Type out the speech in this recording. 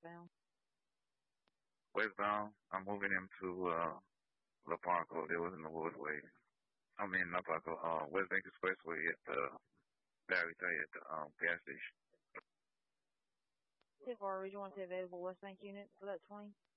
westbound? Westbound, I'm moving into La Parco. There was in the Woodway. I mean, La Parco, West Bank Expressway at the Barry Tay at the gas station. How far would you want to available West Bank unit for that 20?